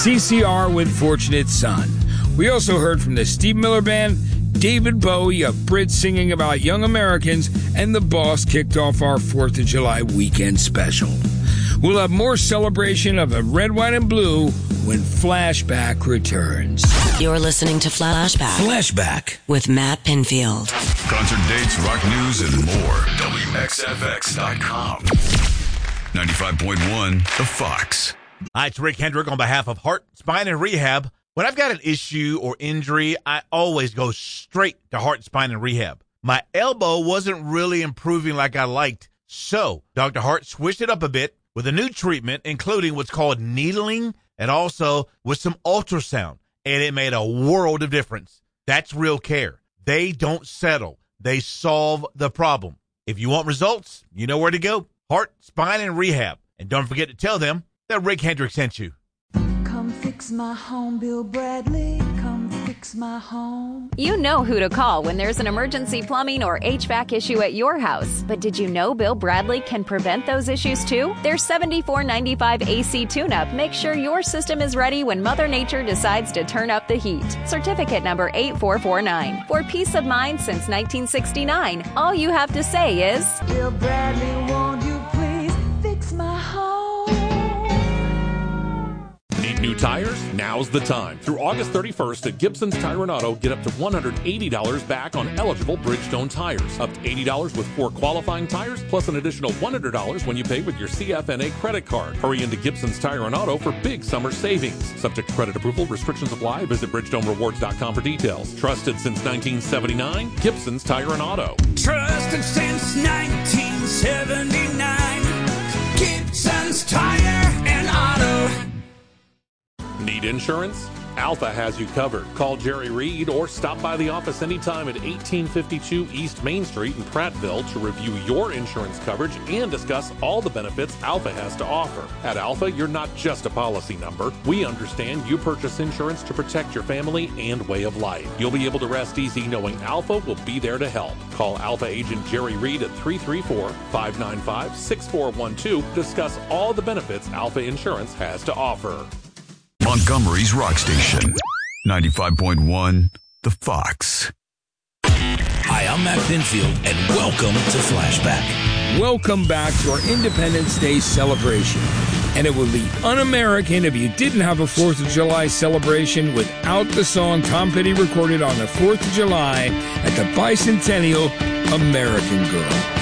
CCR with Fortunate Son. We also heard from the Steve Miller Band, David Bowie, a Brit singing about young Americans, and The Boss kicked off our 4th of July weekend special. We'll have more celebration of the red, white, and blue when Flashback returns. You're listening to Flashback. Flashback with Matt Pinfield. Concert dates, rock news, and more. WXFX.com. 95.1 The Fox. Hi, it's Rick Hendrick on behalf of Heart, Spine, and Rehab. When I've got an issue or injury, I always go straight to Heart, Spine, and Rehab. My elbow wasn't really improving like I liked, so Dr. Hart switched it up a bit with a new treatment, including what's called needling and also with some ultrasound, and it made a world of difference. That's real care. They don't settle. They solve the problem. If you want results, you know where to go. Heart, Spine, and Rehab. And don't forget to tell them that Rick Hendrick sent you. Come fix my home, Bill Bradley. Come fix my home. You know who to call when there's an emergency plumbing or HVAC issue at your house. But did you know Bill Bradley can prevent those issues too? Their $74.95 AC tune-up makes sure your system is ready when Mother Nature decides to turn up the heat. Certificate number 8449. For peace of mind since 1969, all you have to say is, Bill Bradley, won't you please fix my home? Need new tires? Now's the time. Through August 31st at Gibson's Tire and Auto, get up to $180 back on eligible Bridgestone tires. Up to $80 with 4 qualifying tires, plus an additional $100 when you pay with your CFNA credit card. Hurry into Gibson's Tire and Auto for big summer savings. Subject to credit approval, restrictions apply. Visit BridgestoneRewards.com for details. Trusted since 1979, Gibson's Tire and Auto. Trusted since 1979, Gibson's Tire and Auto. Need insurance? Alpha has you covered. Call Jerry Reed or stop by the office anytime at 1852 East Main Street in Prattville to review your insurance coverage and discuss all the benefits Alpha has to offer. At Alpha, you're not just a policy number. We understand you purchase insurance to protect your family and way of life. You'll be able to rest easy knowing Alpha will be there to help. Call Alpha agent Jerry Reed at 334-595-6412 to discuss all the benefits Alpha Insurance has to offer. Montgomery's rock station. 95.1 The Fox. Hi, I'm Matt Pinfield, and welcome to Flashback. Welcome back to our Independence Day celebration. And it would be un-American if you didn't have a 4th of July celebration without the song Tom Petty recorded on the 4th of July at the bicentennial American Girl.